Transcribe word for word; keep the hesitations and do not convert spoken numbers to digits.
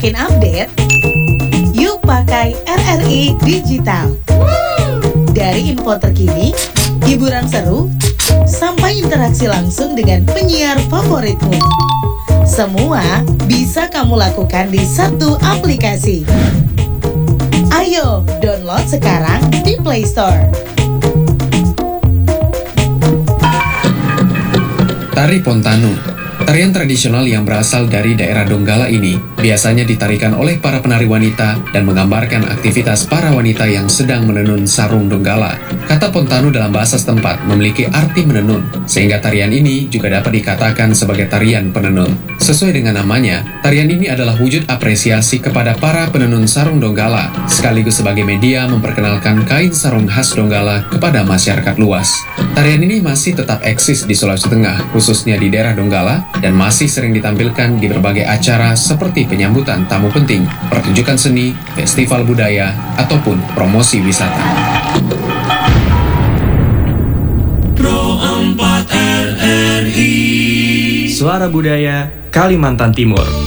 Makin update? Yuk pakai R R I Digital. Dari info terkini, hiburan seru, sampai interaksi langsung dengan penyiar favoritmu. Semua bisa kamu lakukan di satu aplikasi. Ayo, download sekarang di Play Store. Tari Pontanu. Tarian tradisional yang berasal dari daerah Donggala ini biasanya ditarikan oleh para penari wanita dan menggambarkan aktivitas para wanita yang sedang menenun sarung Donggala. Kata Pontanu dalam bahasa setempat memiliki arti menenun, sehingga tarian ini juga dapat dikatakan sebagai tarian penenun. Sesuai dengan namanya, tarian ini adalah wujud apresiasi kepada para penenun sarung Donggala, sekaligus sebagai media memperkenalkan kain sarung khas Donggala kepada masyarakat luas. Tarian ini masih tetap eksis di Sulawesi Tengah, khususnya di daerah Donggala, dan masih sering ditampilkan di berbagai acara seperti penyambutan tamu penting, pertunjukan seni, festival budaya, ataupun promosi wisata. Pro empat R R I Suara Budaya Kalimantan Timur.